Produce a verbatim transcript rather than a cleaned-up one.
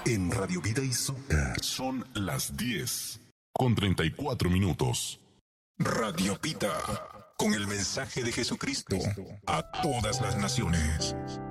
En Radio Vida y Zucca son las diez con treinta y cuatro minutos. Radio Pita, con el mensaje de Jesucristo a todas las naciones.